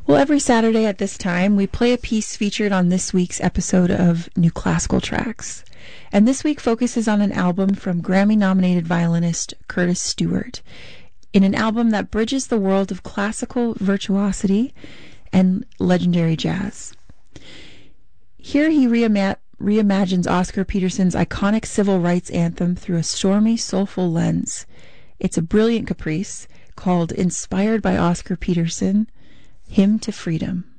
Well, every Saturday at this time, we play a piece featured on this week's episode of New Classical Tracks. And this week focuses on an album from Grammy-nominated violinist Curtis Stewart, in an album that bridges the world of classical virtuosity and legendary jazz. Here he reimagines Oscar Peterson's iconic civil rights anthem through a stormy, soulful lens. It's a brilliant caprice called, inspired by Oscar Peterson, Hymn to Freedom.